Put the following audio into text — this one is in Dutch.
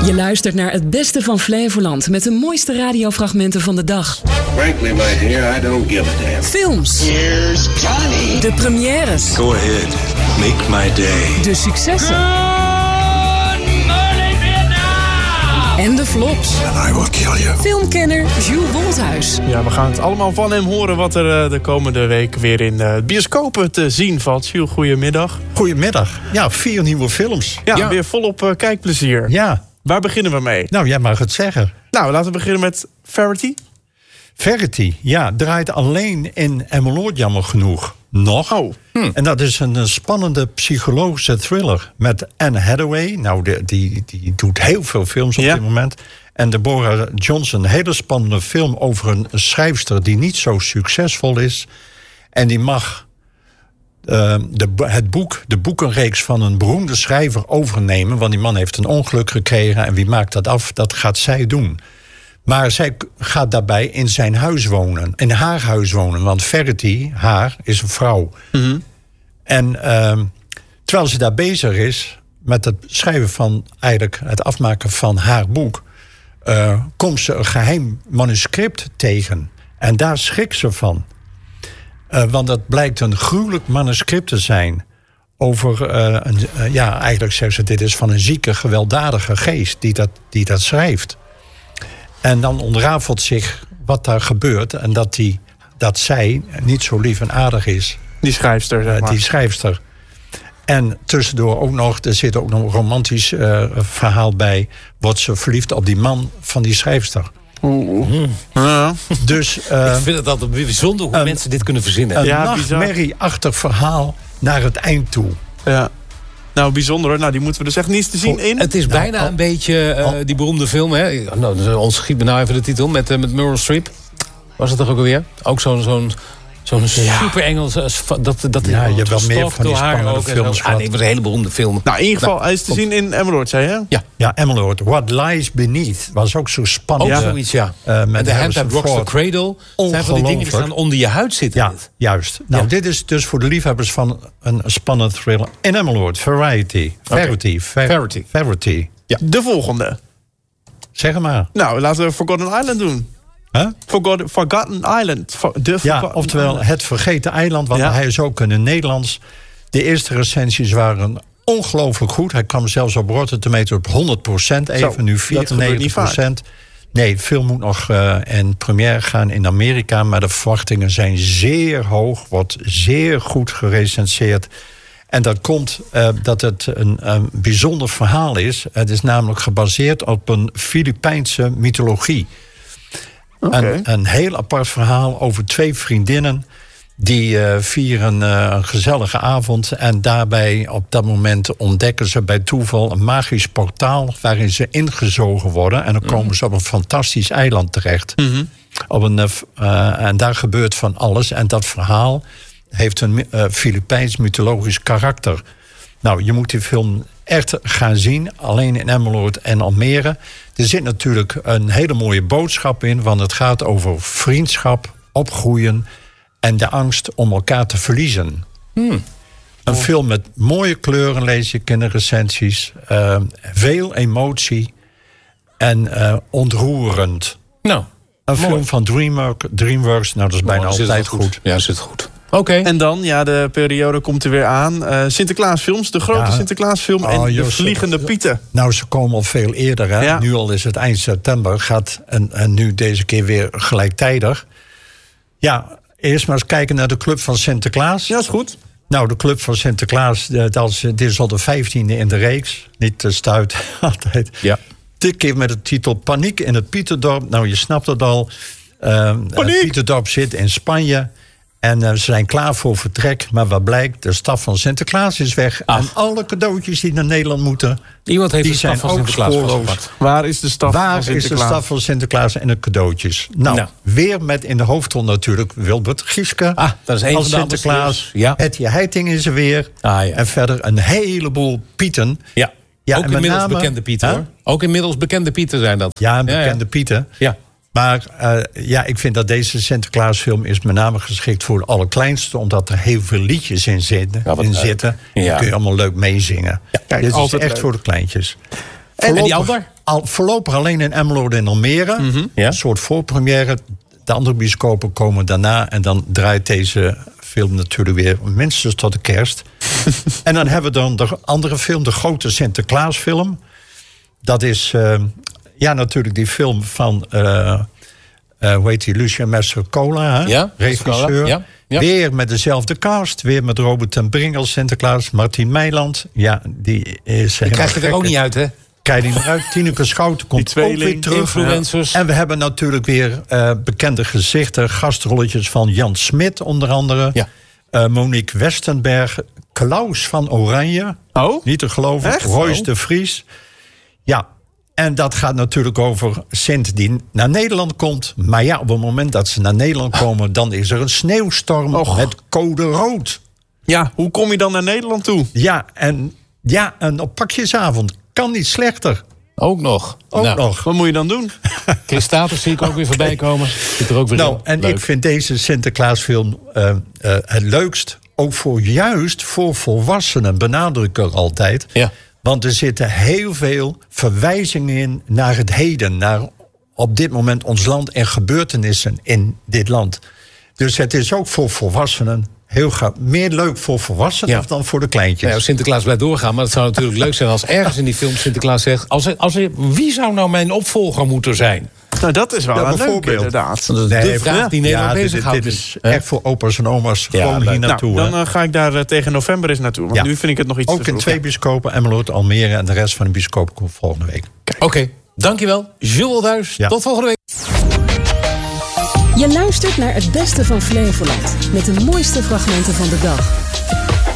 Je luistert naar het beste van Flevoland met de mooiste radiofragmenten van de dag. Frankly, my dear, I don't give a damn. Films. Here's Johnny. De premières. Go ahead, make my day. De successen. Good morning, Vietnam. En de flops. And I will kill you. Filmkenner Jules Bolthuis. Ja, we gaan het allemaal van hem horen wat er de komende week weer in bioscopen te zien valt. Jules, goedemiddag. Goedemiddag. Ja, 4 nieuwe films. Ja, weer volop kijkplezier. Ja. Waar beginnen we mee? Nou, jij mag het zeggen. Nou, laten we beginnen met Verity. Verity, ja, draait alleen in Emmeloord, jammer genoeg. Nog. Oh. En dat is een spannende psychologische thriller met Anne Hathaway. Nou, die doet heel veel films op dit moment. En Deborah Johnson, een hele spannende film over een schrijfster die niet zo succesvol is. En die mag de boekenreeks van een beroemde schrijver overnemen. Want die man heeft een ongeluk gekregen. En wie maakt dat af? Dat gaat zij doen. Maar zij gaat daarbij in zijn huis wonen. In haar huis wonen. Want Verity, is een vrouw. Mm-hmm. En terwijl ze daar bezig is met het schrijven van eigenlijk het afmaken van haar boek, komt ze een geheim manuscript tegen. En daar schrikt ze van. Want dat blijkt een gruwelijk manuscript te zijn over eigenlijk zegt ze, dit is van een zieke, gewelddadige geest die dat schrijft. En dan ontrafelt zich wat daar gebeurt en dat zij niet zo lief en aardig is. Die schrijfster, zeg maar. Die schrijfster. En tussendoor ook nog, er zit ook nog een romantisch verhaal bij, wordt ze verliefd op die man van die schrijfster. Ja. Dus, ik vind het altijd bijzonder hoe mensen dit kunnen verzinnen. Een nachtmerrieachtig verhaal naar het eind toe. Ja. Nou, bijzonder hoor. Nou, die moeten we dus echt niet te zien in. Het is bijna een beetje die beroemde film, hè? Nou, ons schiet me nou even de titel met Meryl Streep. Was het toch ook alweer? Ook zo'n super Engels. Je hebt wel meer van die spannende films. Nee, het was een hele beroemde film. Nou, in ieder geval, hij is te zien in Emmeloord, zei je? Ja, Emmeloord. What Lies Beneath was ook zo spannend. Ook zoiets, ja. Met The Hand That Rocks the Cradle. Zijn van die dingen die staan onder je huid zitten. Ja, juist. Nou, dit is dus voor de liefhebbers van een spannend thriller. In Emmeloord, Verity. Ja. De volgende. Zeg maar. Nou, laten we Forgotten Island doen. Huh? Forgotten Island. Oftewel Het Vergeten Eiland, want hij is ook in het Nederlands. De eerste recensies waren ongelooflijk goed. Hij kwam zelfs op Rotten Tomatoes op 100%, even nu 94%. Nee, de film moet nog in première gaan in Amerika, maar de verwachtingen zijn zeer hoog, wordt zeer goed gerecenseerd. En dat komt dat het een bijzonder verhaal is. Het is namelijk gebaseerd op een Filipijnse mythologie. Okay. Een heel apart verhaal over 2 vriendinnen die vieren een gezellige avond. En daarbij op dat moment ontdekken ze bij toeval een magisch portaal waarin ze ingezogen worden. En dan komen ze op een fantastisch eiland terecht. Mm-hmm. En daar gebeurt van alles. En dat verhaal heeft een Filipijns mythologisch karakter. Nou, je moet die film echt gaan zien, alleen in Emmeloord en Almere. Er zit natuurlijk een hele mooie boodschap in, want het gaat over vriendschap, opgroeien en de angst om elkaar te verliezen. Een film met mooie kleuren, lees je in de recensies. Veel emotie en ontroerend. Nou, een film van DreamWorks, nou dat is bijna altijd goed. Ja, zit goed. Oké. En dan, de periode komt er weer aan. Sinterklaasfilms, de grote Sinterklaasfilm en de Vliegende Pieten. Nou, ze komen al veel eerder. Hè? Ja. Nu al is het eind september. En nu deze keer weer gelijktijdig. Ja, eerst maar eens kijken naar de Club van Sinterklaas. Ja, is goed. Nou, de Club van Sinterklaas, dit is al de 15e in de reeks. Niet te stuit altijd. Ja. Dit keer met de titel Paniek in het Pieterdorp. Nou, je snapt het al. Het Pieterdorp zit in Spanje. En ze zijn klaar voor vertrek. Maar wat blijkt, de staf van Sinterklaas is weg. Ach. En alle cadeautjes die naar Nederland moeten, iemand heeft die de staf zijn van ook spoorloos. Waar is de staf van Sinterklaas? Waar is de staf van Sinterklaas en de cadeautjes? Nou, weer met in de hoofdrol natuurlijk Wilbert Gieske. Dat is een als van de Sinterklaas. Hetty Heiting is er weer. En verder een heleboel Pieten. Ja, ook inmiddels bekende Pieten, hoor. Ook inmiddels bekende Pieten zijn dat. Ja, bekende Pieten. Ja. Maar ik vind dat deze Sinterklaasfilm is met name geschikt voor de allerkleinste, omdat er heel veel liedjes in zitten. Die kun je allemaal leuk meezingen. Ja, kijk, dit is echt leuk voor de kleintjes. En die ander? Voorlopig alleen in Emmeloord en Almere. Ja. Een soort voorpremière. De andere bioscopen komen daarna. En dan draait deze film natuurlijk weer minstens tot de kerst. En dan hebben we dan de andere film, de grote Sinterklaasfilm. Dat is natuurlijk die film van hoe heet die, Lucien Mastrocola, hè? Ja, regisseur. Ja. Weer met dezelfde cast. Weer met Robert ten Bringel, Sinterklaas, Martien Meiland. Ja, die is... Je krijgt het er ook niet uit, hè? Kijk die eruit. Tineke Schouten komt ook weer terug. Influencers. Ja. En we hebben natuurlijk weer bekende gezichten. Gastrolletjes van Jan Smit onder andere. Ja. Monique Westenberg. Klaus van Oranje. Oh? Niet te geloven. Echt? Royce de Vries. Ja. En dat gaat natuurlijk over Sint die naar Nederland komt. Maar ja, op het moment dat ze naar Nederland komen... dan is er een sneeuwstorm met code rood. Ja, hoe kom je dan naar Nederland toe? Ja, en op pakjesavond kan niet slechter. Ook nog. Nog. Wat moet je dan doen? Chris Status zie ik ook weer voorbij komen. Zit er ook weer in. En Leuk. ik vind deze Sinterklaasfilm het leukst. Ook juist voor volwassenen, benadruk ik altijd. Ja. Want er zitten heel veel verwijzingen in naar het heden. Naar op dit moment ons land en gebeurtenissen in dit land. Dus het is ook voor volwassenen heel graag meer leuk voor volwassenen dan voor de kleintjes. Ja, Sinterklaas blijft doorgaan, maar het zou natuurlijk leuk zijn als ergens in die film Sinterklaas zegt... wie zou nou mijn opvolger moeten zijn? Nou, dat is wel een leuk inderdaad. Dat is de vraag die Nederland bezighoudt. Dit is echt voor opa's en oma's gewoon hier naartoe. Nou, dan ga ik daar tegen november eens naartoe. Want nu vind ik het nog iets te vroeg. vroeg. Ook in 2 bioscopen, Emmeloord, Almere... en de rest van de bioscopen komt volgende week. Oké, dankjewel. Jules Duis, tot volgende week. Je luistert naar het beste van Flevoland. Met de mooiste fragmenten van de dag.